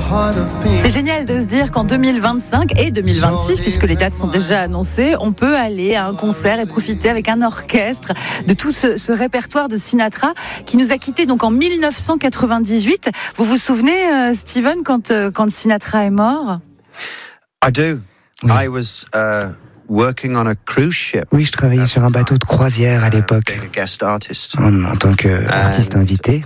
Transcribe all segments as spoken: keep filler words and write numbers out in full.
C'est génial de se dire qu'en deux mille vingt-cinq et deux mille vingt-six, puisque les dates sont déjà annoncées, on peut aller à un concert et profiter avec un orchestre de tout ce, ce répertoire de Sinatra qui nous a quittés donc en dix-neuf cent quatre-vingt-dix-huit. Vous vous souvenez, euh, Steven, quand, euh, quand Sinatra est mort? I do. Oui. I was, uh... working on a cruise ship. Oui, je travaillais sur un bateau de croisière à l'époque, en, en tant qu'artiste invité.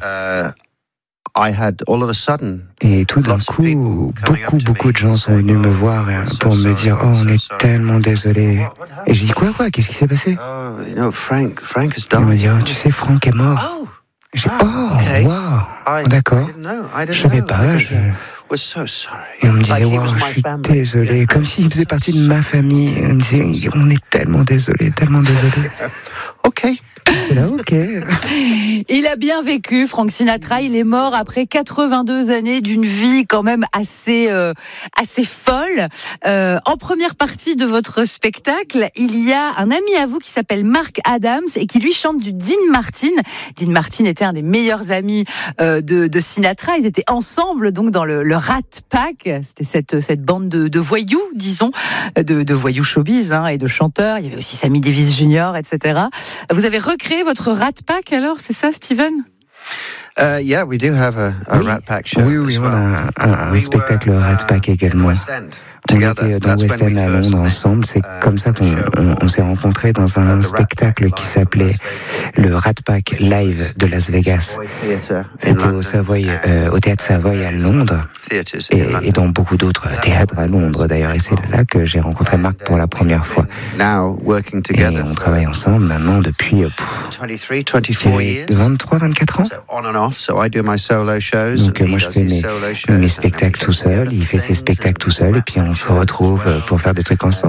Et tout d'un coup, beaucoup, beaucoup de gens sont venus me voir pour me dire « Oh, on est tellement désolé. » Et je dis « Quoi, quoi? Qu'est-ce qui s'est passé ?» Ils me disent « Oh, tu sais, Frank est mort. » J'ai dit « Oh, wow, d'accord. Je savais pas. Je... » Et on me disait, wow, je suis désolé, comme s'il faisait partie de ma famille. On me disait, on est tellement désolé, tellement désolé. Ok. C'est là, ok. Il a bien vécu, Frank Sinatra. Il est mort après quatre-vingt-deux années d'une vie quand même assez, euh, assez folle. Euh, en première partie de votre spectacle, il y a un ami à vous qui s'appelle Mark Adams et qui lui chante du Dean Martin. Dean Martin était un des meilleurs amis euh, de, de Sinatra. Ils étaient ensemble donc dans le, le Rat Pack. C'était cette, cette bande de, de voyous, disons, de, de voyous showbiz hein, et de chanteurs. Il y avait aussi Sammy Davis Junior, et cetera. Vous avez recréé votre Rat Pack alors, c'est ça, Steven? Uh, yeah, we do have a, a oui. Rat Pack show. Oui, oui, on a un, un, un spectacle Rat Pack également. On était dans West End à Londres ensemble. C'est comme ça qu'on on, on s'est rencontrés dans un spectacle qui s'appelait le Rat Pack Live de Las Vegas. C'était au Savoy, euh, au Théâtre Savoy à Londres et, et dans beaucoup d'autres théâtres à Londres d'ailleurs. Et c'est là que j'ai rencontré Marc pour la première fois. Et on travaille ensemble maintenant depuis vingt-trois, vingt-quatre ans. Donc moi je fais mes, mes spectacles tout seul, il fait ses spectacles tout seul et puis on se retrouve pour faire des trucs ensemble.